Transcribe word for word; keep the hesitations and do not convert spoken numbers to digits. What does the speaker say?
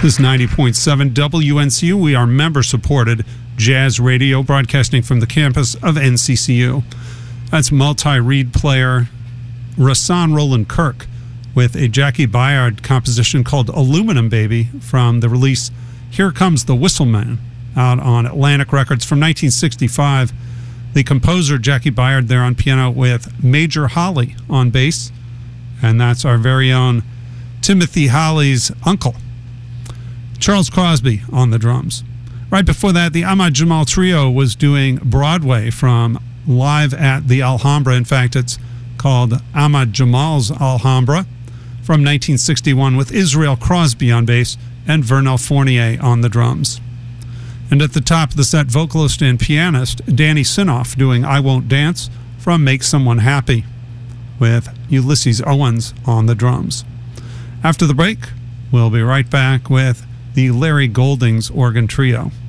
This is ninety point seven W N C U. We are member-supported jazz radio broadcasting from the campus of N C C U. That's multi-reed player Rahsaan Roland Kirk with a Jackie Byard composition called Aluminum Baby from the release Here Comes the Whistleman out on Atlantic Records from nineteen sixty-five. The composer Jackie Byard there on piano with Major Holly on bass, and that's our very own Timothy Holly's uncle, Charles Crosby, on the drums. Right before that, the Ahmad Jamal Trio was doing Broadway from live at the Alhambra. In fact, it's called Ahmad Jamal's Alhambra from nineteen sixty-one with Israel Crosby on bass and Vernel Fournier on the drums. And at the top of the set, vocalist and pianist Danny Sinoff doing I Won't Dance from Make Someone Happy with Ulysses Owens on the drums. After the break, we'll be right back with the Larry Goldings Organ Trio.